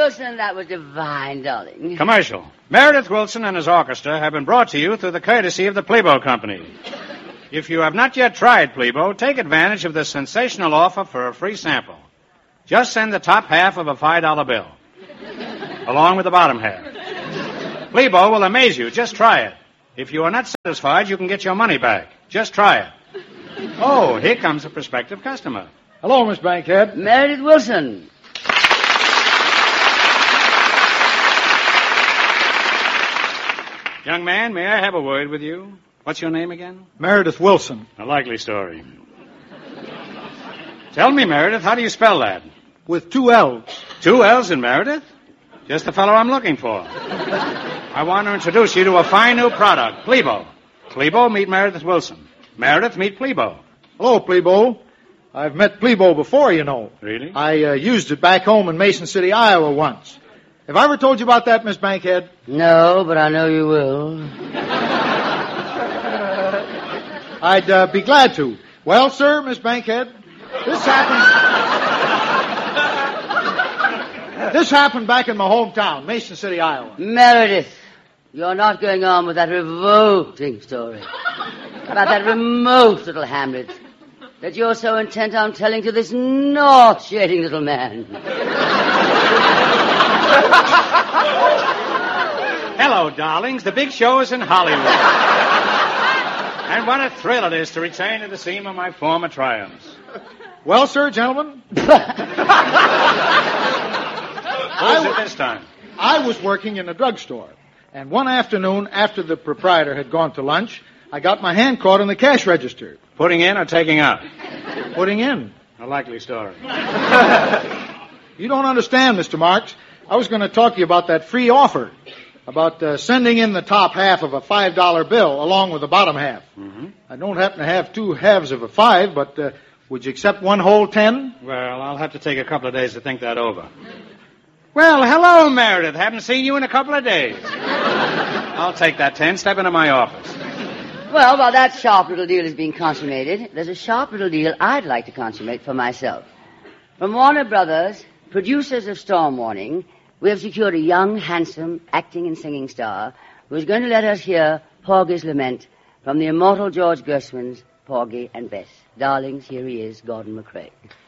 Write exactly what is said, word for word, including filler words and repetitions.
Wilson, that was divine, darling. Commercial. Meredith Wilson and his orchestra have been brought to you through the courtesy of the Plebo Company. If you have not yet tried Plebo, take advantage of this sensational offer for a free sample. Just send the top half of a five dollar bill, along with the bottom half. Plebo will amaze you. Just try it. If you are not satisfied, you can get your money back. Just try it. Oh, here comes a prospective customer. Hello, Miss Bankhead. Meredith Wilson. Young man, may I have a word with you? What's your name again? Meredith Wilson. A likely story. Tell me, Meredith, how do you spell that? With two L's. Two L's in Meredith? Just the fellow I'm looking for. I want to introduce you to a fine new product, Plebo. Plebo, meet Meredith Wilson. Meredith, meet Plebo. Hello, Plebo. I've met Plebo before, you know. Really? I uh, used it back home in Mason City, Iowa once. Have I ever told you about that, Miss Bankhead? No, but I know you will. I'd uh, be glad to. Well, sir, Miss Bankhead, this happened... this happened back in my hometown, Mason City, Iowa. Meredith, you're not going on with that revolting story about that remote little hamlet that you're so intent on telling to this nauseating little man. Hello, darlings. The big show is in Hollywood. And what a thrill it is to return to the scene of my former triumphs. Well, sir, gentlemen. Who's it this time? I was working in a drugstore, and one afternoon after the proprietor had gone to lunch, I got my hand caught in the cash register. Putting in or taking out? Putting in. A likely story. You don't understand, Mister Marks. I was going to talk to you about that free offer, about uh, sending in the top half of a five dollar bill along with the bottom half. Mm-hmm. I don't happen to have two halves of a five, but uh, would you accept one whole ten? Well, I'll have to take a couple of days to think that over. Well, hello, Meredith. Haven't seen you in a couple of days. I'll take that ten. Step into my office. Well, while that sharp little deal is being consummated, there's a sharp little deal I'd like to consummate for myself. From Warner Brothers, producers of Storm Warning, we have secured a young, handsome, acting and singing star who is going to let us hear Porgy's Lament from the immortal George Gershwin's Porgy and Bess. Darlings, here he is, Gordon MacRae.